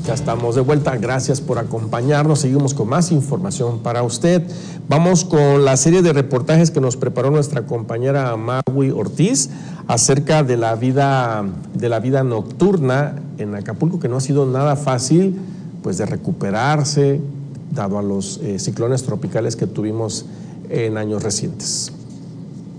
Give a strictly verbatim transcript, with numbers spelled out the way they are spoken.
Ya estamos de vuelta, gracias por acompañarnos, seguimos con más información para usted. Vamos con la serie de reportajes que nos preparó nuestra compañera Magui Ortiz acerca de la vida, de la vida nocturna en Acapulco, que no ha sido nada fácil pues de recuperarse, dado a los eh, ciclones tropicales que tuvimos en años recientes.